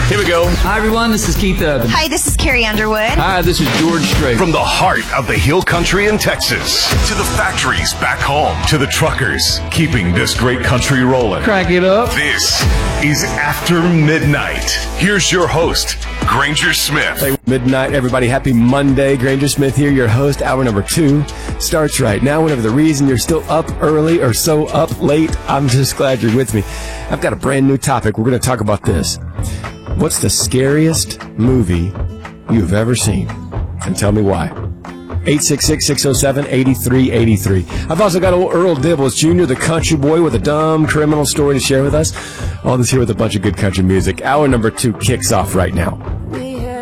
Here we go. Hi, everyone. This is Keith Urban. Hi, this is Carrie Underwood. Hi, this is George Strait. From the heart of the Hill Country in Texas to the factories back home to the truckers keeping this great country rolling. Crank it up. This is After Midnight. Here's your host, Granger Smith. Hey, midnight, everybody. Happy Monday. Granger Smith here, your host. Hour number 2 starts right now. Whatever the reason you're still up early or so up late, I'm just glad you're with me. I've got a brand new topic. We're going to talk about this. What's the scariest movie you've ever seen? And tell me why. 866-607-8383. I've also got old Earl Dibbles Jr., the country boy with a dumb criminal story to share with us. All this here with a bunch of good country music. Hour number 2 kicks off right now.